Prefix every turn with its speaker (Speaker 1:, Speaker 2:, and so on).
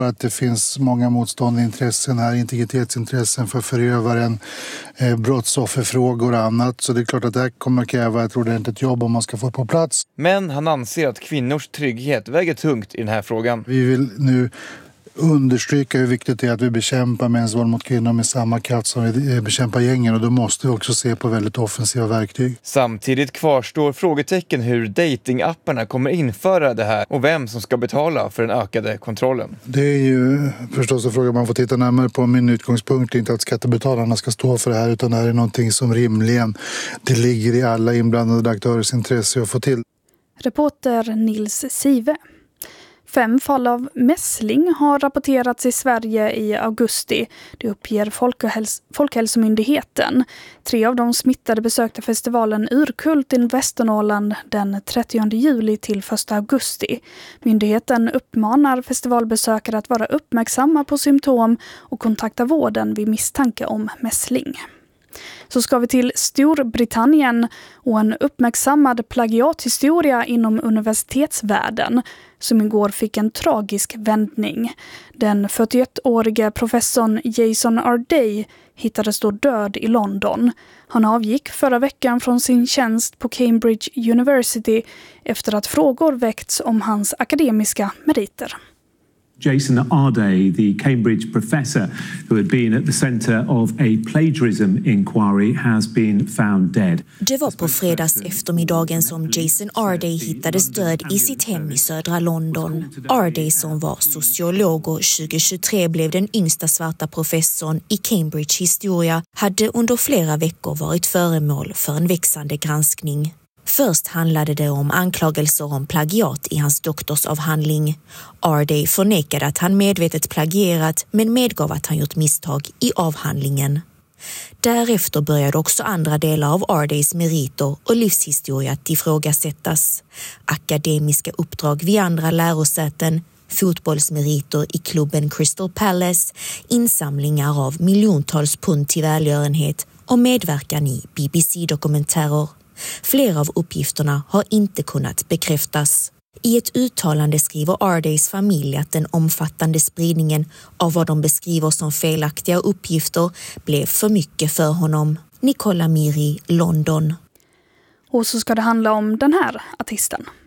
Speaker 1: Att det finns många motstående intressen här, integritetsintressen för förövaren, brottsofferfrågor och annat. Så det är klart att det här kommer att kräva ett ordentligt jobb om man ska få på plats.
Speaker 2: Men han anser att kvinnors trygghet väger tungt i den här frågan.
Speaker 1: Vi vill nu understryka hur viktigt det är att vi bekämpar mäns våld mot kvinnor med samma kraft som vi bekämpar gängen, och då måste vi också se på väldigt offensiva verktyg.
Speaker 2: Samtidigt kvarstår frågetecken hur datingapparna kommer införa det här och vem som ska betala för den ökade kontrollen.
Speaker 1: Det är ju förstås en fråga man får titta närmare på. Min utgångspunkt är inte att skattebetalarna ska stå för det här, utan det här är någonting som rimligen det ligger i alla inblandade aktörers intresse att få till.
Speaker 3: Reporter Nils Sive. 5 fall av mässling har rapporterats i Sverige i augusti. Det uppger Folkhälsomyndigheten. 3 av de smittade besökte festivalen Urkult i Västernorrland den 30 juli till 1 augusti. Myndigheten uppmanar festivalbesökare att vara uppmärksamma på symptom och kontakta vården vid misstanke om mässling. Så ska vi till Storbritannien och en uppmärksammad plagiathistoria inom universitetsvärlden som igår fick en tragisk vändning. Den 41-årige professorn Jason R. Day hittades då död i London. Han avgick förra veckan från sin tjänst på Cambridge University efter att frågor väckts om hans akademiska meriter.
Speaker 4: Jason R. Day, the Cambridge professor who had been at the centre of a plagiarism inquiry, has been found dead.
Speaker 5: Det var på fredags eftermiddagen som Jason R. Day hittades död i sitt hem i södra London. R. Day, som var sociolog och 2023 blev den yngsta svarta professorn i Cambridge historia, hade under flera veckor varit föremål för en växande granskning. Först handlade det om anklagelser om plagiat i hans doktorsavhandling. R. Day förnekade att han medvetet plagierat, men medgav att han gjort misstag i avhandlingen. Därefter började också andra delar av R. Days meriter och livshistoria att ifrågasättas. Akademiska uppdrag vid andra lärosäten, fotbollsmeriter i klubben Crystal Palace, insamlingar av miljontals pund till välgörenhet och medverkan i BBC-dokumentärer. Flera av uppgifterna har inte kunnat bekräftas. I ett uttalande skriver R. Days familj att den omfattande spridningen av vad de beskriver som felaktiga uppgifter blev för mycket för honom. Nicola Miri, London.
Speaker 3: Och så ska det handla om den här artisten.